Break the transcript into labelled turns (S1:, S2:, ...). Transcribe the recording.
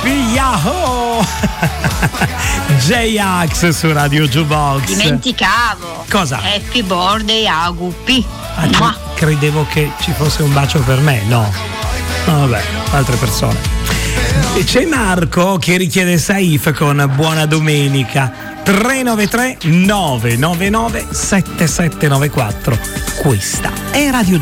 S1: Yahoo! J-Ax su Radio Jukebox.
S2: Dimenticavo.
S1: Cosa?
S2: Happy birthday a Guppi.
S1: Credevo che ci fosse un bacio per me, no, vabbè, altre persone. C'è Marco che richiede Saif con Buona Domenica. 393 999 7794. Questa è Radio Jukebox.